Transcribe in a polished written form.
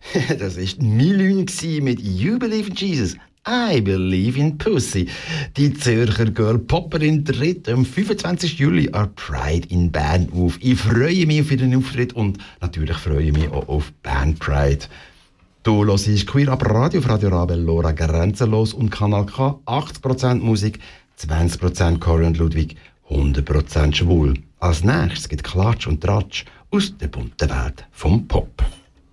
Das war Milün mit You Believe in Jesus. I Believe in Pussy. Die Zürcher Girl-Popperin tritt am 25. Juli an Pride in Bern auf. Ich freue mich auf ihren Auftritt und natürlich freue ich mich auch auf Bern Pride. Du hörst Queer Up Radio auf Radio Rabellora grenzenlos und Kanal K 80% Musik, 20% Cory und Ludwig, 100% schwul. Als nächstes gibt Klatsch und Tratsch aus der bunten Welt vom Pop.